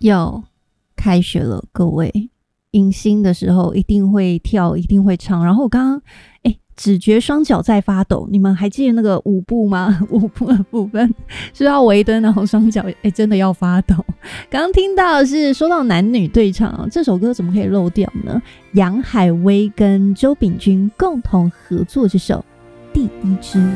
要开学了，各位，迎新的时候一定会跳，一定会唱。然后我刚刚只觉双脚在发抖，你们还记得那个舞步吗？舞步的部分是要围蹲，然后双脚真的要发抖。刚刚听到的是说到男女对唱，这首歌怎么可以漏掉呢？杨海威跟周秉钧共同合作这首《第一支舞》。